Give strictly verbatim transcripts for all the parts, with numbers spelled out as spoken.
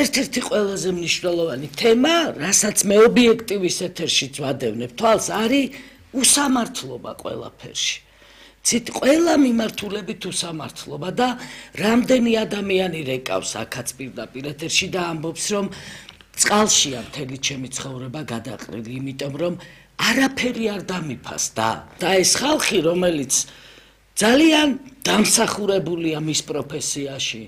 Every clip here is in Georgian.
ერთ-ერთი ყველაზე მნიშვნელოვანი თემა, რასაც მე ობიექტივის ეთერშიც ვადევნებ თვალს, არის უსამართლობა ყველაფერში. ცით ყველა მიმართულებით უსამართლობა და რამდენი ადამიანი რეკავს აქაც პირდაპირ ეთერში და ამბობს, რომ წყალშია მთელი ჩემი ცხოვრება გადაყრილი, იმიტომ რომ არაფერი არ დამიფასდა. და ეს ხალხი, რომელიც ძალიან დამსახურებულია მის პროფესიაში,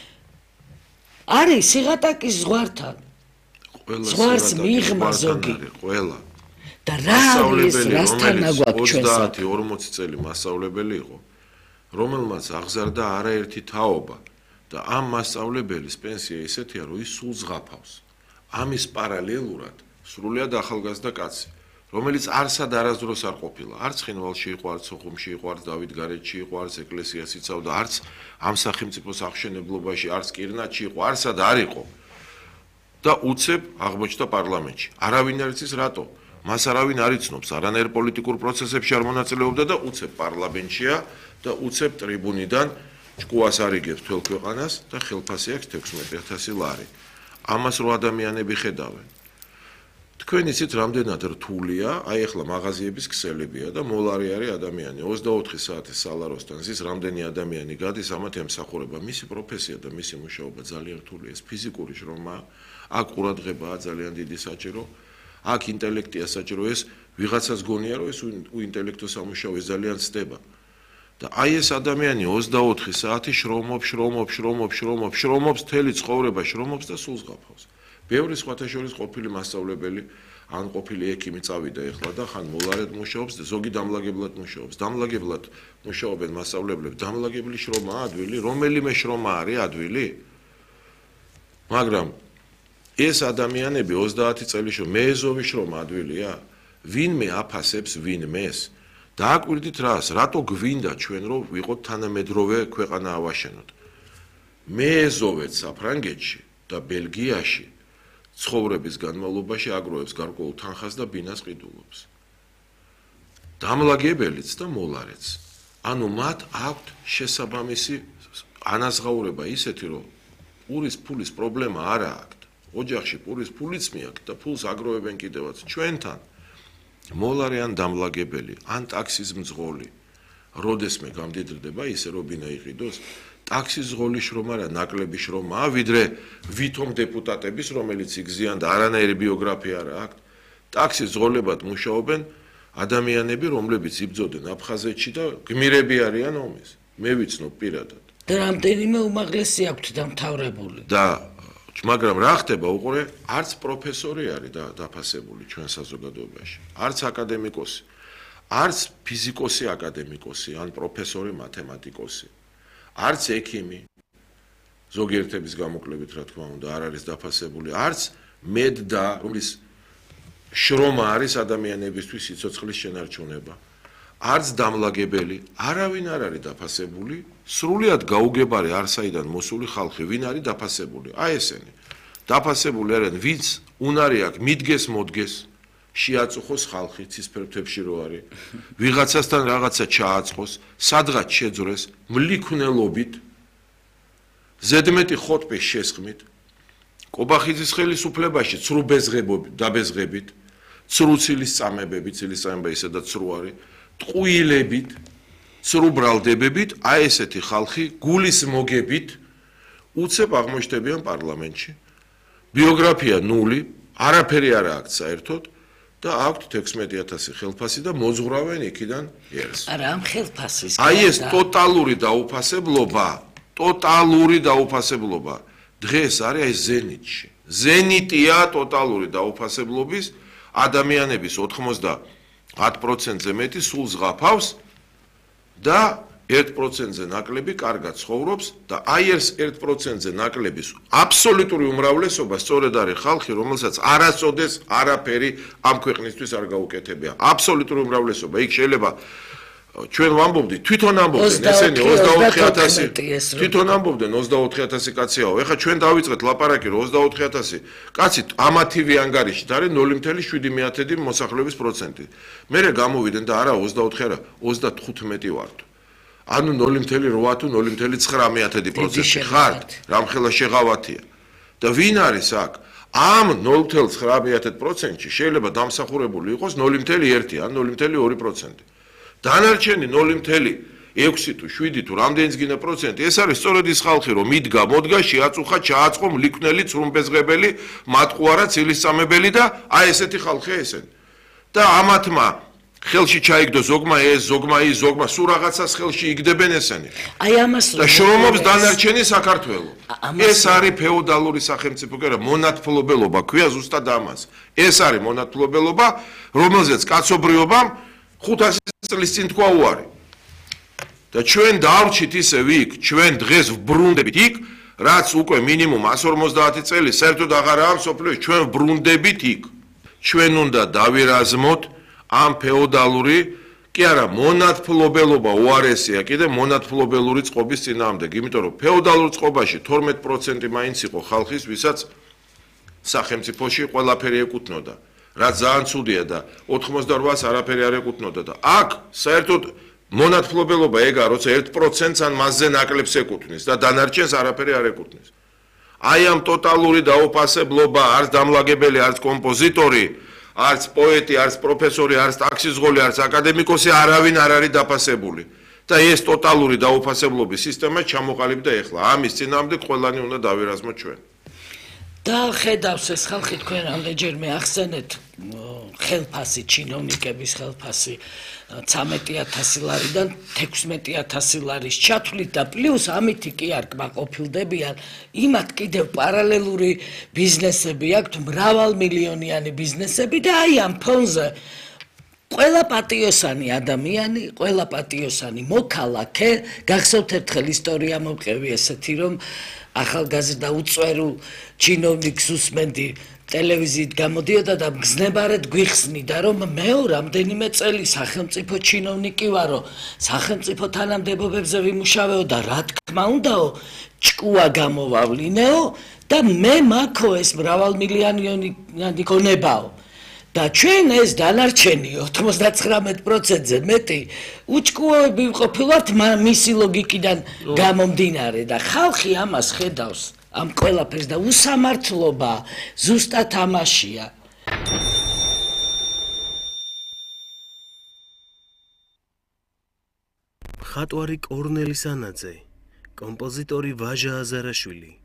არის სიღატაკის ზღვართან. ზღვარს მიღმა ზოგი. ყველა. და რა არის რასთან აგვაქვს ჩვენს ოცდაათი ორმოცი წელი მასწავლებელი იყო, რომელმაც აღზარდა არაერთი თაობა და ამ მასწავლებელის პენსია ისეთია, რომ ის სულ ზღაფავს. ამის პარალელურად სრულიად ახალგაზრდა კაცი, რომელიც არსად არასდროს არ ყოფილა, არც ხინვალში იყო, არც სოხუმში იყო, არც დავითგარეჯში იყო, არც ეკლესიას იცავდა, არც ამ სახელმწიფოს აღშენებლობაში, არც კირნატში იყო, არსად არ იყო. და უცებ აღმოჩნდა პარლამენტში. არავინ არ იცის რატო? მას არავინ არ იცნობს, არანაირ პოლიტიკურ პროცესებში არ მონაწილეობდა და უცებ პარლამენტშია და უცებ ტრიბუნიდან ჭკუას არიგებს თელ ქვეყანას და ხელფასი აქვს თექვსმეტი ათასი ლარი. ამას რო ადამიანები ხედავენ. თქვენ იცით რამდენად რთულია, აი ახლა მაღაზიების ქსელებია და მოლარი არის ადამიანი. ოცდაოთხი საათის სალაროსთან ზის რამდენი ადამიანი გადის, ამათ ემსახურება. მისი პროფესია და მისი მუშაობა ძალიან რთულია. ეს ფიზიკური შრომაა, აქ ყურადღებაა ძალიან დიდი საჭირო. აქ ინტელექტია საჭირო, ეს ვიღაცას გონია, რომ ეს ინტელექტო სამუშაო ძალიან ცდება. და აი ეს ადამიანი ოცდაოთხი საათი შრომობს, შრომობს, შრომობს, შრომობს, შრომობს, მთელი ცხოვრება შრომობს და სულ ზღაფავს. ბევრი სხვათა შორის ყოფილი მასწავლებელი, ან ყოფილი ექიმი წავიდა ეხლა და ხან მოლარედ მუშაობს და ზოგი დამლაგებლად მუშაობს. დამლაგებლად მუშაობენ მასწავლებლები, დამლაგებლის შრომაა ადვილი, რომელიმე შრომა არის ადვილი. მაგრამ ეს ადამიანები ოცდაათი წელი შრომობენ, მეეზოვი შრომა ადვილია? ვინმე აფასებს ვინმეს? დააკვირდით რას, რატო გვინდა ჩვენ რომ ვიყოთ თანამედროვე ქვეყანა ავაშენოთ? მეეზოვეთ საფრანგეთში და ბელგიაში ცხოვრების განმავლობაში აგროვებს გარკვეულ თანხას და ბინას ყიდულობს. დამლაგებელიც და მოლარეც. ანუ მათ აქვთ შესაბამისი ანაზღაურება ისეთი, რომ პურის ფულის პრობლემა არ აქვთ. ოჯახში პურის ფულიც მიაქვთ და ფულს აგროვებენ კიდევაც. ჩვენთან მოლარე ან დამლაგებელი, ან ტაქსის მძღოლი, როდესმე გამდიდრდება ისე რომ ბინა იყიდოს, ტაქსის ზღოლის შრომა რა ნაკლები შრომაა, ვიდრე ვითომ დეპუტატების, რომელიც იგზიან და არანაირი ბიოგრაფია არ აქვთ. ტაქსის ზღოლებად მუშაობენ ადამიანები, რომლებიც იბრძოდნენ აფხაზეთში და გმირები არიან ომის. მე ვიცნობ პირადად. და რამდენიმე უმაღლესი აქვთ დამთავრებული. და მაგრამ რა ხდება უყურე, არც პროფესორი არის და დაფასებული ჩვენ საზოგადოებაში, არც აკადემიკოსი, არც ფიზიკოსი აკადემიკოსი, ან პროფესორი მათემატიკოსი, არც ექიმი, ზოგიერთების გამოკლებით რა თქმა უნდა, არ არის დაფასებული, არც მედდა, რომლის შრომა არის ადამიანებისთვის სიცოცხლის შენარჩუნება, არც დამლაგებელი, არავინ არ არის დაფასებული, სრულიად გაუგებარი არსაიდან მოსული ხალხი, ვინ არის დაფასებული? აი ესენი. დაფასებული არიან, ვინც უნარი აქვს, მიდგეს, მოდგეს, შეაწუხოს ხალხი, ცისფერთებში რო არის, ვიღაცასთან რაღაცა ჩააწყოს, სადღაც შეძრეს, მლიქვნელობით, ზედმეტი ხოტბის შესხმით, კობახიძის ხელისუფლებაში ცრუ ბეზღებობით, დაბეზღებით, ცრუ ცილის წამებებით, ცილის წამება ისედაც ცრუ არის, ტყუილებით, ცრუ ბრალდებებით, აი ესეთი ხალხი გულის მოგებით უცებ აღმოჩნდებიან პარლამენტში. ბიოგრაფია ნული, არაფერი არ აქვს საერთოდ და აქვთ თექვსმეტი ათასი ხელფასი და მოძღვრავენ იქიდან ერს. არა, ამ ხელფასის. აი ეს ტოტალური დაუფასებლობა, ტოტალური დაუფასებლობა დღეს არის აი ზენიტში. ზენიტია ტოტალური დაუფასებლობის, ადამიანების ოცდაათ პროცენტზე მეტი სულ ზღაფავს და ერთ პროცენტზე ნაკლები კარგად ცხოვრობს და აი ეს ერთ პროცენტზე ნაკლების აბსოლუტური უმრავლესობა სწორედ არის ხალხი, რომელსაც არასოდეს არაფერი ამ ქვეყნისთვის არ გაუკეთებია. აბსოლუტური უმრავლესობა. იქ შეიძლება ჩვენ ვამბობდით, თვითონ ამბობდნენ ესენი ოცდაოთხი ათასი, თვითონ ამბობდნენ ოცდაოთხი ათასი კაციაო. ეხლა ჩვენ დავიწყეთ ლაპარაკი, რომ ოცდაოთხი ათასი კაცი ამათივე ანგარიშით არის ნული ათეული შვიდი მოსახლეობის პროცენტი. მერე გამოვიდნენ და არა ოცდაოთხი არა, ოცდათხუთმეტი ვართ. ანუ ნული ათეული რვა თუ ნული ათეული ცხრა პროცენტი ხართ, რამხელა შეღავათია. და ვინ არის აქ? ამ ნულ ათეულ ცხრამეტ პროცენტში შეიძლება დამსახურებული იყოს ნული ათეულ ერთი ან ნული ათეულ ორი პროცენტი. დანარჩენი ნული ათეულ ექვსი თუ შვიდი თუ რამდენიც გინდა პროცენტი, ეს არის სწორედ ის ხალხი, რომ მიდგა, მოდგა, შეაწუხა, ჩააწყო, მლიქნელი, ცრუმბეზღებელი, მატყუარა, ცილისწამებელი და აი ესეთი ხალხია ესენი. და ამათმა ხელში ჩაიგდო ზოგმა ეს, ზოგმა ის, ზოგმა სულ რაღაცას ხელში იგდებენ ესენი. აი ამას და შრომობს დანარჩენი საქართველო. ეს არის ფეოდალური სახელმწიფო, კი არა, მონათფლობელობა ქვია ზუსტად ამას. ეს არის მონათფლობელობა, რომელზეც კაცობრიობამ ხუთასი წლის წინ თქვა უარი. და ჩვენ დავრჩით ისე ვიქ, ჩვენ დღეს ვბრუნდებით იქ, რაც უკვე მინიმუმ εκατს ორმოცდაათი წელი საერთოდ აღარაა მსოფლიოში, ჩვენ ვბრუნდებით იქ. ჩვენ უნდა დავირაზმოთ ამ ფეოდალური, კი არა, მონათფლობელობა უარესია კიდე მონათფლობელური წყობის წინააღმდეგ, იმიტომ რომ ფეოდალურ წყობაში თორმეტ პროცენტი მაინც იყო ხალხის, ვისაც სახელმწიფოში ყველაფერი ეკუთვნოდა. რაც ძალიან ცუდია და ოთხმოცდაოთხს არაფერი არ ეკუთვნოდა და აქ საერთოდ მონათფლობელობა ეგა, როცა ერთ პროცენტს ან მასზე ნაკლებს ეკუთვნის და დანარჩენს არაფერი არ ეკუთვნის. აი ამ ტოტალური დაუფასებლობა, არც დამლაგებელი, არც კომპოზიტორი, არც პოეტი, არც პროფესორი, არც ტაქსიზღოლი, არც აკადემიკოსი არავინ არ არის დაფასებული. და ეს ტოტალური დაუფასებლობის სისტემა ჩამოყალიბდა ეხლა. ამის წინააღმდეგ ყველანი უნდა დავირაზმოთ ჩვენ. და ხედავს ეს ხალხი თქვენ რამდენჯერმე ახსენეთ ხელფასი, ჩინოვნიკების ხელფასი ცამეტი ათასი ლარიდან თექვსმეტი ათასი ლარის ჩათვლით და პლუს ამითი კი არ კმაყოფილდებიან, იმათ კიდევ პარალელური ბიზნესები აქვთ, მრავალმილიონიანი ბიზნესები და აი ამ ფონზე ყველა პატიოსანი ადამიანი, ყველა პატიოსანი მოქალაქე, გახსოვთ ერთხელ ისტორია მოვყევი ესეთი, რომ ახალგაზრდა უწვერულ ჩინოვნიკს უსმენდი ტელევიზიით გამოდიოდა და მგზნებარედ გვიხსნიდა, რომ მეო რამდენიმე წელი სახელმწიფო ჩინოვნიკი ვარო, სახელმწიფო თანამდებობებზე ვიმუშავეო და რა თქმა უნდაო, ჭკუა გამოვავლინეო და მე მაქო ეს მრავალმილიონიანი გონებაო. და ჩვენ ეს დანარჩენი ოცდაცხრამეტ პროცენტზე მეტი უჭკუოები ვყოფილვართ მისი ლოგიკიდან გამომდინარე და ხალხი ამას ხედავს ამ ყველაფერს და უსამართლობა ზუსტად ამაშია. მხატვარი კორნელი სანაძე, კომპოზიტორი ვაჟა აზარაშვილი.